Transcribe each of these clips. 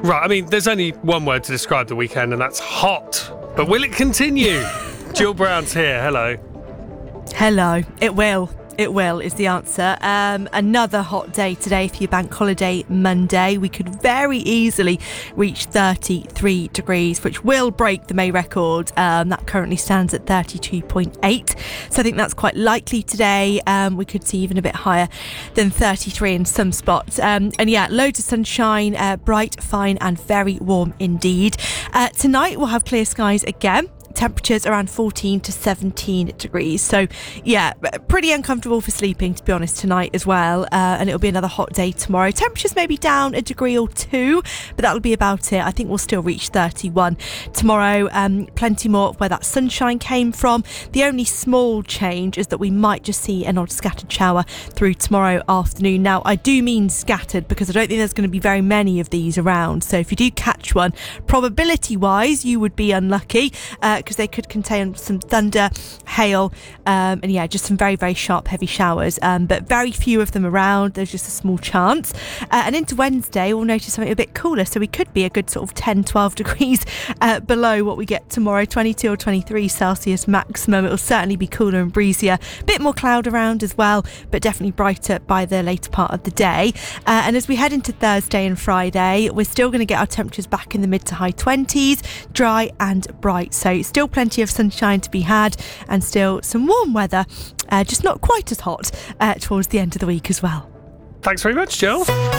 Right, I mean, there's only one word to describe the weekend, and that's hot. But will it continue? Jill Brown's here. Hello. Hello. It will. It will is the answer. Another hot day today for your bank holiday Monday. We could very easily reach 33 degrees, which will break the May record. That currently stands at 32.8. So I think that's quite likely today. We could see even a bit higher than 33 in some spots. And yeah, loads of sunshine, bright, fine and very warm indeed. Tonight we'll have clear skies again. Temperatures around 14 to 17 degrees. So, yeah, pretty uncomfortable for sleeping, to be honest, tonight as well. And it'll be another hot day tomorrow. Temperatures may be down a degree or two, but that'll be about it. I think we'll still reach 31 tomorrow. Plenty more of where that sunshine came from. The only small change is that we might just see an odd scattered shower through tomorrow afternoon. Now, I do mean scattered because I don't think there's going to be very many of these around. So if you do catch one, probability-wise, you would be unlucky. Because they could contain some thunder, hail, and yeah, just some very, very sharp, heavy showers. But very few of them around. There's just a small chance. And into Wednesday, we'll notice something a bit cooler. So we could be a good sort of 10, 12 degrees below what we get tomorrow. 22 or 23 Celsius maximum. It'll certainly be cooler and breezier. A bit more cloud around as well, but definitely brighter by the later part of the day. And as we head into Thursday and Friday, we're still going to get our temperatures back in the mid to high 20s, dry and bright. So still plenty of sunshine to be had and still some warm weather, just not quite as hot towards the end of the week as well. Thanks very much, Jill.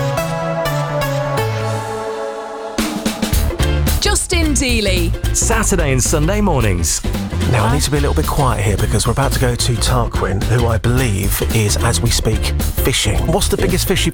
Justin Dealey. Saturday and Sunday mornings. Now, I need to be a little bit quiet here because we're about to go to Tarquin, who I believe is, as we speak, fishing. What's the biggest fish you've